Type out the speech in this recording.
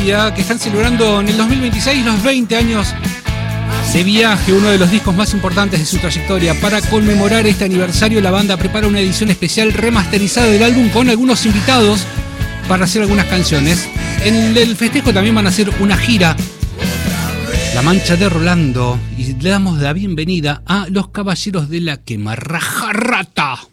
que están celebrando en el 2026 los 20 años de Viaje, uno de los discos más importantes de su trayectoria. Para conmemorar este aniversario, la banda prepara una edición especial remasterizada del álbum con algunos invitados para hacer algunas canciones. En el festejo también van a hacer una gira, La Mancha de Rolando, y le damos la bienvenida a los Caballeros de la Quemarraja Rata.